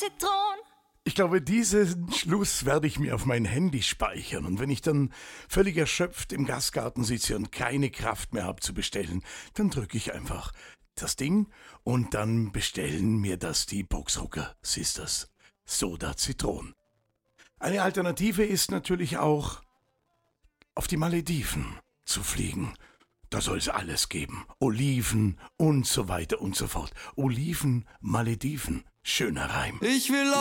Zitron. Ich glaube, diesen Schluss werde ich mir auf mein Handy speichern. Und wenn ich dann völlig erschöpft im Gastgarten sitze und keine Kraft mehr habe zu bestellen, dann drücke ich einfach das Ding und dann bestellen mir das die Boxrucker Sisters. Soda Zitron. Eine Alternative ist natürlich auch, auf die Malediven zu fliegen. Da soll es alles geben. Oliven und so weiter und so fort. Oliven, Malediven. Schöner Reim. Ich will